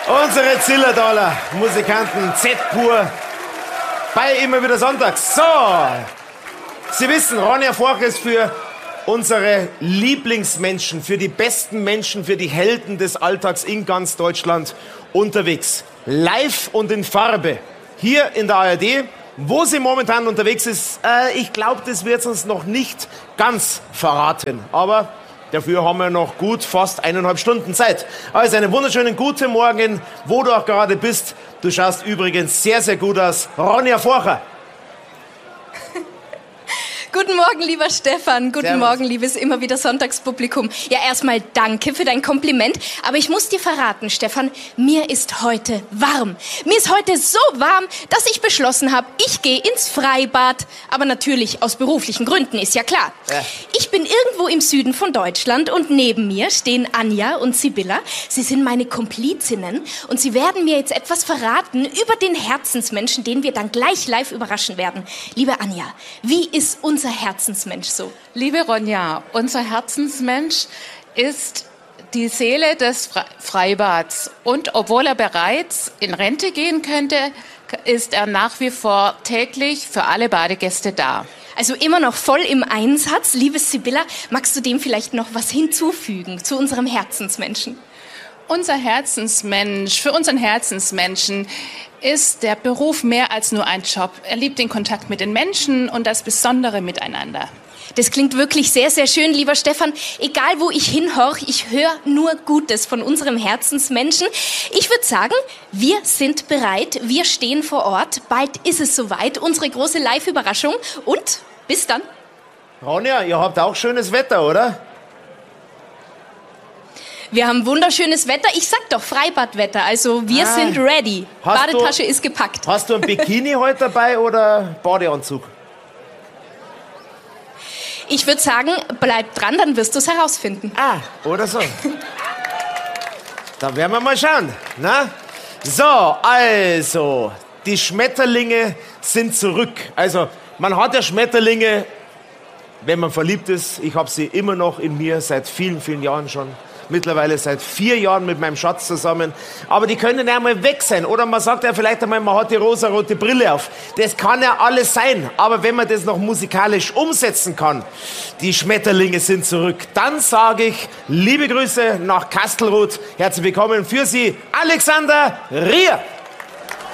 Unsere Zillertaler Musikanten Z-Pur bei immer wieder sonntags. So, Sie wissen, Ronja Forcher ist für unsere Lieblingsmenschen, für die besten Menschen, für die Helden des Alltags in ganz Deutschland unterwegs. Live und in Farbe. Hier in der ARD, wo sie momentan unterwegs ist, ich glaube, das wird sie uns noch nicht ganz verraten. Aber dafür haben wir noch gut fast 1,5 Stunden Zeit. Also einen wunderschönen guten Morgen, wo du auch gerade bist. Du schaust übrigens sehr, sehr gut aus. Ronja Forcher. Guten Morgen, lieber Stefan. Guten Servus. Morgen, liebes immer wieder Sonntagspublikum. Ja, erstmal danke für dein Kompliment. Aber ich muss dir verraten, Stefan, mir ist heute warm. Mir ist heute so warm, dass ich beschlossen habe, ich gehe ins Freibad. Aber natürlich aus beruflichen Gründen, ist ja klar. Ich bin irgendwo im Süden von Deutschland und neben mir stehen Anja und Sibylla. Sie sind meine Komplizinnen und sie werden mir jetzt etwas verraten über den Herzensmenschen, den wir dann gleich live überraschen werden. Liebe Anja, wie ist unser Herzensmensch so? Liebe Ronja, unser Herzensmensch ist die Seele des Freibads. Und obwohl er bereits in Rente gehen könnte, ist er nach wie vor täglich für alle Badegäste da. Also immer noch voll im Einsatz. Liebe Sibylla, magst du dem vielleicht noch was hinzufügen zu unserem Herzensmenschen? Für unseren Herzensmenschen ist der Beruf mehr als nur ein Job. Er liebt den Kontakt mit den Menschen und das besondere Miteinander. Das klingt wirklich sehr, sehr schön, lieber Stefan. Egal, wo ich hinhorch, ich höre nur Gutes von unserem Herzensmenschen. Ich würde sagen, wir sind bereit, wir stehen vor Ort. Bald ist es soweit, unsere große Live-Überraschung. Und bis dann. Ronja, ihr habt auch schönes Wetter, oder? Wir haben wunderschönes Wetter. Ich sag doch Freibadwetter. Also wir sind ready. Badetasche ist gepackt. Hast du ein Bikini heute dabei oder Badeanzug? Ich würde sagen, bleib dran, dann wirst du es herausfinden. Oder so. Da werden wir mal schauen. Na? So, also, die Schmetterlinge sind zurück. Also, man hat ja Schmetterlinge, wenn man verliebt ist. Ich habe sie immer noch in mir seit vielen, vielen Jahren schon. Mittlerweile seit 4 Jahren mit meinem Schatz zusammen. Aber die können ja mal weg sein. Oder man sagt ja vielleicht einmal, man hat die rosarote Brille auf. Das kann ja alles sein. Aber wenn man das noch musikalisch umsetzen kann, die Schmetterlinge sind zurück, dann sage ich, liebe Grüße nach Kastelruth. Herzlich willkommen für Sie, Alexander Rier.